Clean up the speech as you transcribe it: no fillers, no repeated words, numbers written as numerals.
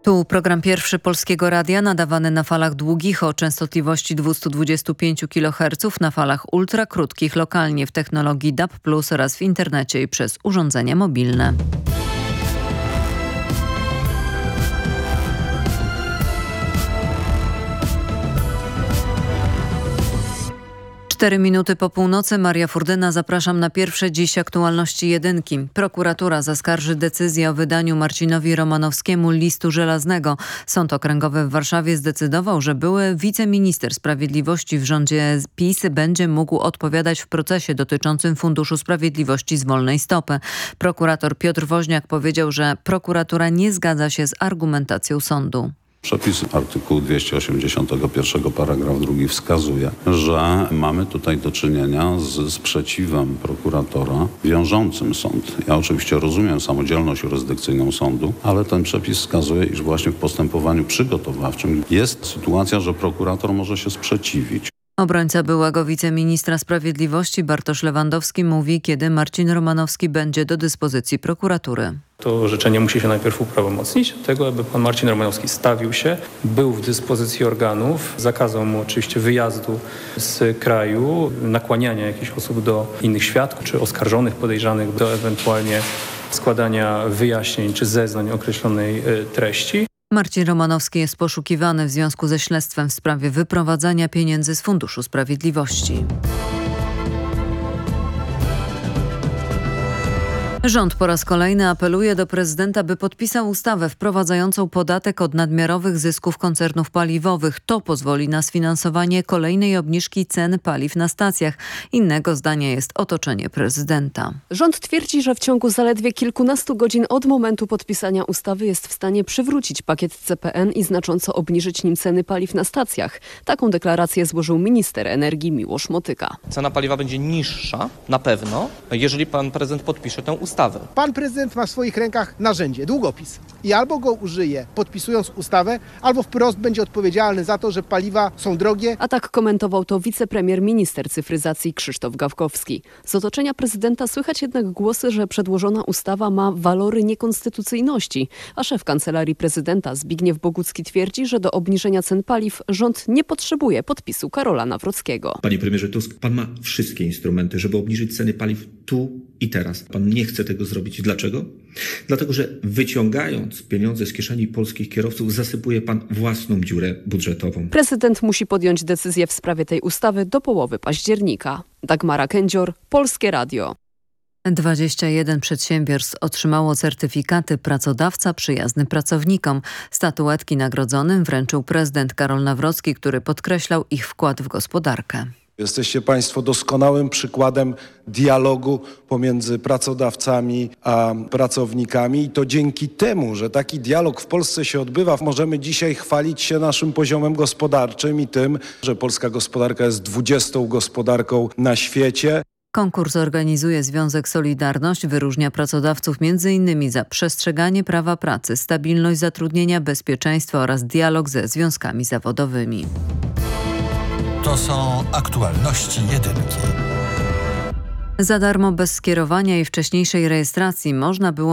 Tu program pierwszy Polskiego Radia nadawany na falach długich o częstotliwości 225 kHz, na falach ultrakrótkich lokalnie w technologii DAB+, oraz w internecie i przez urządzenia mobilne. 4 minuty po północy. Maria Furdyna, zapraszam na pierwsze dziś aktualności jedynki. Prokuratura zaskarży decyzję o wydaniu Marcinowi Romanowskiemu listu żelaznego. Sąd Okręgowy w Warszawie zdecydował, że były wiceminister sprawiedliwości w rządzie PiS będzie mógł odpowiadać w procesie dotyczącym Funduszu Sprawiedliwości z wolnej stopy. Prokurator Piotr Woźniak powiedział, że prokuratura nie zgadza się z argumentacją sądu. Przepis artykułu 281 paragraf 2 wskazuje, że mamy tutaj do czynienia z sprzeciwem prokuratora wiążącym sąd. Ja oczywiście rozumiem samodzielność jurysdykcyjną sądu, ale ten przepis wskazuje, iż właśnie w postępowaniu przygotowawczym jest sytuacja, że prokurator może się sprzeciwić. Obrońca byłego wiceministra sprawiedliwości Bartosz Lewandowski mówi, kiedy Marcin Romanowski będzie do dyspozycji prokuratury. To orzeczenie musi się najpierw uprawomocnić, tego aby pan Marcin Romanowski stawił się, był w dyspozycji organów, zakazał mu oczywiście wyjazdu z kraju, nakłaniania jakichś osób do innych świadków, czy oskarżonych, podejrzanych do ewentualnie składania wyjaśnień czy zeznań określonej treści. Marcin Romanowski jest poszukiwany w związku ze śledztwem w sprawie wyprowadzania pieniędzy z Funduszu Sprawiedliwości. Rząd po raz kolejny apeluje do prezydenta, by podpisał ustawę wprowadzającą podatek od nadmiarowych zysków koncernów paliwowych. To pozwoli na sfinansowanie kolejnej obniżki cen paliw na stacjach. Innego zdania jest otoczenie prezydenta. Rząd twierdzi, że w ciągu zaledwie kilkunastu godzin od momentu podpisania ustawy jest w stanie przywrócić pakiet CPN i znacząco obniżyć nim ceny paliw na stacjach. Taką deklarację złożył minister energii Miłosz Motyka. Cena paliwa będzie niższa, na pewno, jeżeli pan prezydent podpisze tę ustawę. Pan prezydent ma w swoich rękach narzędzie, długopis. I albo go użyje, podpisując ustawę, albo wprost będzie odpowiedzialny za to, że paliwa są drogie. A tak komentował to wicepremier minister cyfryzacji Krzysztof Gawkowski. Z otoczenia prezydenta słychać jednak głosy, że przedłożona ustawa ma walory niekonstytucyjności. A szef Kancelarii Prezydenta Zbigniew Bogucki twierdzi, że do obniżenia cen paliw rząd nie potrzebuje podpisu Karola Nawrockiego. Panie premierze Tusk, pan ma wszystkie instrumenty, żeby obniżyć ceny paliw tu i teraz. Pan nie chce tego zrobić. Dlaczego? Dlatego, że wyciągając pieniądze z kieszeni polskich kierowców, zasypuje pan własną dziurę budżetową. Prezydent musi podjąć decyzję w sprawie tej ustawy do połowy października. Dagmara Kędzior, Polskie Radio. 21 przedsiębiorstw otrzymało certyfikaty pracodawca przyjazny pracownikom. Statuetki nagrodzonym wręczył prezydent Karol Nawrocki, który podkreślał ich wkład w gospodarkę. Jesteście Państwo doskonałym przykładem dialogu pomiędzy pracodawcami a pracownikami i to dzięki temu, że taki dialog w Polsce się odbywa, możemy dzisiaj chwalić się naszym poziomem gospodarczym i tym, że polska gospodarka jest 20. gospodarką na świecie. Konkurs organizuje Związek Solidarność, wyróżnia pracodawców m.in. za przestrzeganie prawa pracy, stabilność zatrudnienia, bezpieczeństwo oraz dialog ze związkami zawodowymi. To są aktualności jedynki. Za darmo bez skierowania i wcześniejszej rejestracji można było